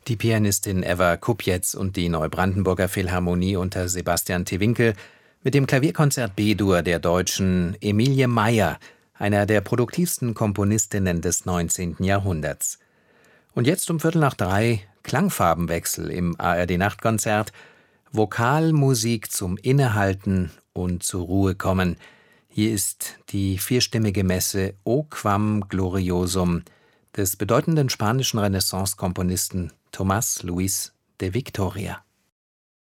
Die Pianistin Eva Kupjetz und die Neubrandenburger Philharmonie unter Sebastian Tewinkel mit dem Klavierkonzert B-Dur der Deutschen Emilie Meyer, einer der produktivsten Komponistinnen des 19. Jahrhunderts. Und jetzt um 2:45 Klangfarbenwechsel im ARD-Nachtkonzert, Vokalmusik zum Innehalten und zur Ruhe kommen. Hier ist die vierstimmige Messe O Quam Gloriosum des bedeutenden spanischen Renaissance-Komponisten Tomás Luis de Victoria.